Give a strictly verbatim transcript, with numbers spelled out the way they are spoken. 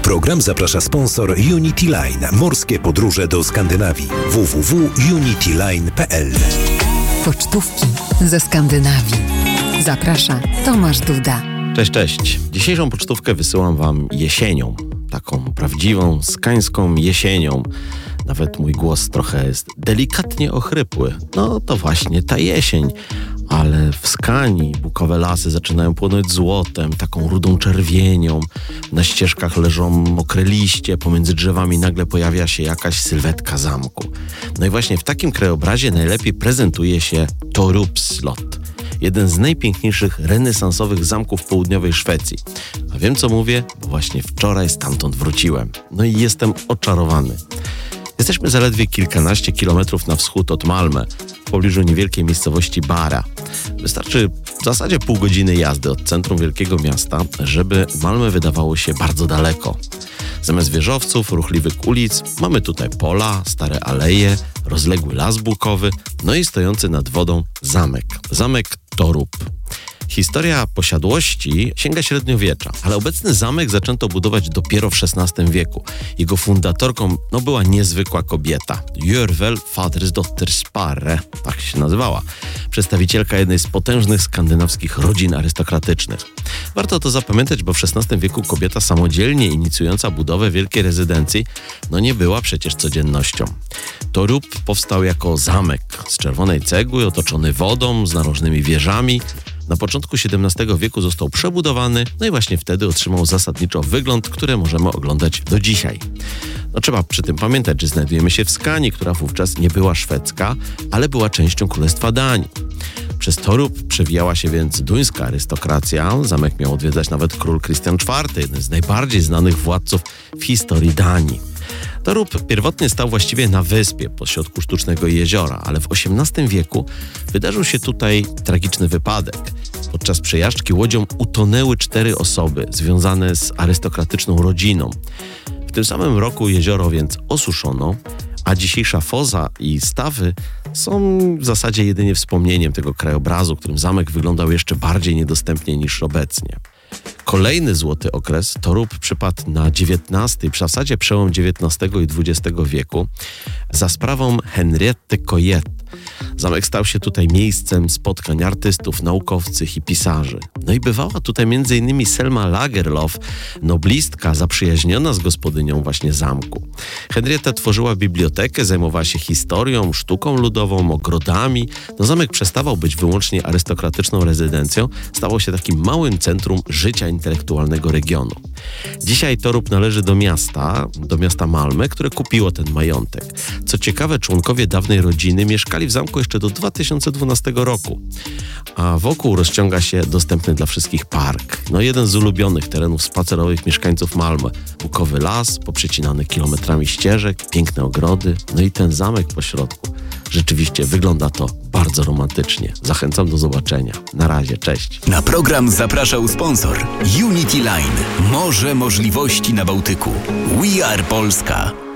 program zaprasza sponsor Unity Line. Morskie podróże do Skandynawii. w w w kropka unity line kropka p l. Pocztówki ze Skandynawii. Zaprasza Tomasz Duda. Cześć, cześć. Dzisiejszą pocztówkę wysyłam wam jesienią. Taką prawdziwą, skańską jesienią. Nawet mój głos trochę jest delikatnie ochrypły. No to właśnie ta jesień. Ale w Skanii bukowe lasy zaczynają płonąć złotem, taką rudą czerwienią. Na ścieżkach leżą mokre liście, pomiędzy drzewami nagle pojawia się jakaś sylwetka zamku. No i właśnie w takim krajobrazie najlepiej prezentuje się Torupslot. Jeden z najpiękniejszych renesansowych zamków południowej Szwecji. A wiem co mówię, bo właśnie wczoraj stamtąd wróciłem. No i jestem oczarowany. Jesteśmy zaledwie kilkanaście kilometrów na wschód od Malmö, w pobliżu niewielkiej miejscowości Bara. Wystarczy w zasadzie pół godziny jazdy od centrum wielkiego miasta, żeby Malmö wydawało się bardzo daleko. Zamiast wieżowców, ruchliwych ulic, mamy tutaj pola, stare aleje, rozległy las bukowy, no i stojący nad wodą zamek. Zamek Torup. Historia posiadłości sięga średniowiecza, ale obecny zamek zaczęto budować dopiero w szesnastym wieku. Jego fundatorką no, była niezwykła kobieta. Jörvel Fadersdotter Sparre, tak się nazywała. Przedstawicielka jednej z potężnych skandynawskich rodzin arystokratycznych. Warto to zapamiętać, bo w szesnastym wieku kobieta samodzielnie inicjująca budowę wielkiej rezydencji no nie była przecież codziennością. Torup powstał jako zamek z czerwonej cegły, otoczony wodą, z narożnymi wieżami. Na początku siedemnastego wieku został przebudowany, no i właśnie wtedy otrzymał zasadniczo wygląd, który możemy oglądać do dzisiaj. No trzeba przy tym pamiętać, że znajdujemy się w Skanii, która wówczas nie była szwedzka, ale była częścią Królestwa Danii. Przez Torup przewijała się więc duńska arystokracja. Zamek miał odwiedzać nawet król Krystian czwarty, jeden z najbardziej znanych władców w historii Danii. Torup pierwotnie stał właściwie na wyspie pośrodku sztucznego jeziora, ale w osiemnastym wieku wydarzył się tutaj tragiczny wypadek. Podczas przejażdżki łodzią utonęły cztery osoby związane z arystokratyczną rodziną. W tym samym roku jezioro więc osuszono, a dzisiejsza foza i stawy są w zasadzie jedynie wspomnieniem tego krajobrazu, którym zamek wyglądał jeszcze bardziej niedostępnie niż obecnie. Kolejny złoty okres Torup przypadł na dziewiętnasty, w zasadzie przełom dziewiętnastego i dwudziestego wieku za sprawą Henriette Koyet. Zamek stał się tutaj miejscem spotkań artystów, naukowców i pisarzy. No i bywała tutaj między innymi Selma Lagerlöf, noblistka zaprzyjaźniona z gospodynią właśnie zamku. Henrietta tworzyła bibliotekę, zajmowała się historią, sztuką ludową, ogrodami. No zamek przestawał być wyłącznie arystokratyczną rezydencją, stawał się takim małym centrum życia intelektualnego regionu. Dzisiaj Torup należy do miasta, do miasta Malmö, które kupiło ten majątek. Co ciekawe, członkowie dawnej rodziny mieszkali w zamku jeszcze do dwa tysiące dwunastego roku, a wokół rozciąga się dostępny dla wszystkich park. No jeden z ulubionych terenów spacerowych mieszkańców Malmö. Bukowy las, poprzecinany kilometrami ścieżek, piękne ogrody, no i ten zamek po środku. Rzeczywiście wygląda to bardzo romantycznie. Zachęcam do zobaczenia. Na razie, cześć. Na program zapraszał sponsor Unity Line. Morze możliwości na Bałtyku. We are Polska.